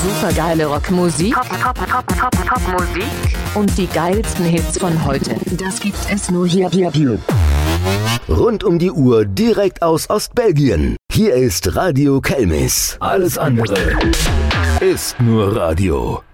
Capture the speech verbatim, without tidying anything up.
Supergeile Rockmusik, Pop, Pop, Pop, Pop, Popmusik und die geilsten Hits von heute. Das gibt es nur hier, hier, hier. Rund um die Uhr direkt aus Ostbelgien. Hier ist Radio Kelmis. Alles andere ist nur Radio.